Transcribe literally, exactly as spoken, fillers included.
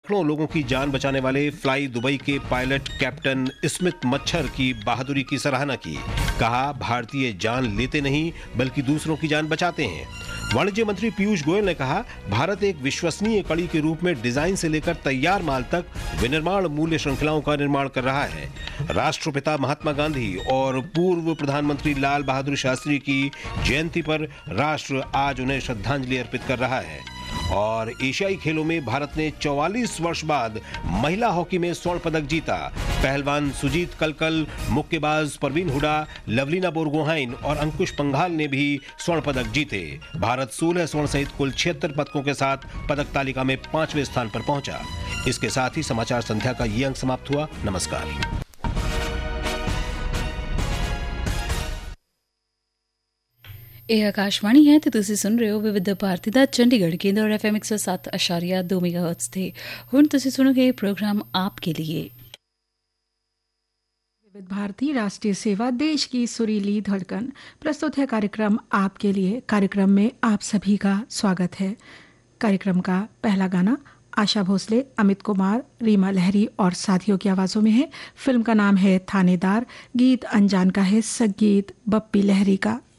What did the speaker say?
सैकड़ों लोगों की जान बचाने वाले फ्लाई दुबई के पायलट कैप्टन स्मिथ मच्छर की बहादुरी की सराहना की। कहा, भारतीय जान लेते नहीं बल्कि दूसरों की जान बचाते हैं। वाणिज्य मंत्री पीयूष गोयल ने कहा, भारत एक विश्वसनीय कड़ी के रूप में डिजाइन से लेकर तैयार माल तक विनिर्माण मूल्य श्रृंखलाओं का निर्माण कर रहा है। राष्ट्रपिता महात्मा गांधी और पूर्व प्रधानमंत्री लाल बहादुर शास्त्री की जयंती पर राष्ट्र आज उन्हें श्रद्धांजलि अर्पित कर रहा है। और एशियाई खेलों में भारत ने चौवालीस वर्ष बाद महिला हॉकी में स्वर्ण पदक जीता। पहलवान सुजीत कलकल, मुक्केबाज परवीन हुडा, लवलीना बोरगोहाइन और अंकुश पंघाल ने भी स्वर्ण पदक जीते। भारत सोलह स्वर्ण सहित कुल छिहत्तर पदकों के साथ पदक तालिका में पांचवें स्थान पर पहुंचा। इसके साथ ही समाचार संध्या का ये अंक समाप्त हुआ। नमस्कार। ਇਹ ਆਕਾਸ਼ਵਾਣੀ ਹੈ ਤੇ ਤੁਸੀਂ ਸੁਣ ਰਹੇ ਹੋ ਵਿਵਿਧ ਭਾਰਤੀ ਦਾ ਚੰਡੀਗੜ੍ਹ ਕੇਂਦਰ ਐਫ ਐਮ ਇੱਕ ਸੌ ਸੱਤ ਅਸ਼ਾਰੀਆ ਦੋ ਮੈਗਾਹਰਟਜ਼ ਤੇ। ਹੁਣ ਤੁਸੀਂ ਸੁਣੋਗੇ प्रोग्राम आपके लिए। विविध भारती राष्ट्रीय सेवा, देश की सुरीली धड़कन। प्रस्तुत है कार्यक्रम आपके लिए। कार्यक्रम में आप सभी का स्वागत है। कार्यक्रम का पहला गाना आशा भोसले, अमित कुमार, रीमा लहरी और साथियों की आवाज़ों में है। फिल्म का नाम है थानेदार। गीत अनजान का है, संगीत बप्पी लहरी का।